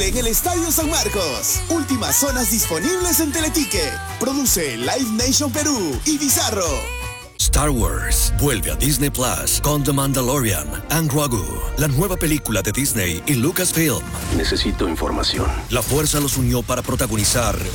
En el Estadio San Marcos. Últimas zonas disponibles en Teletique. Produce Live Nation Perú y Bizarro. Star Wars vuelve a Disney Plus con The Mandalorian and Grogu, la nueva película de Disney y Lucasfilm. Necesito información. La fuerza los unió para protagonizar